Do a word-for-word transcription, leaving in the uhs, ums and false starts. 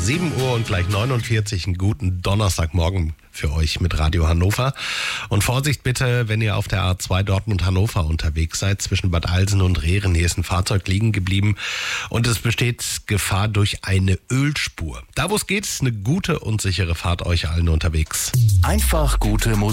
sieben Uhr und gleich neunundvierzig. Einen guten Donnerstagmorgen für euch mit Radio Hannover. Und Vorsicht bitte, wenn ihr auf der A zwei Dortmund-Hannover unterwegs seid, zwischen Bad Alsen und Rehren. Hier ist ein Fahrzeug liegen geblieben und es besteht Gefahr durch eine Ölspur. Da wo es geht, eine gute und sichere Fahrt euch allen unterwegs. Einfach gute Musik.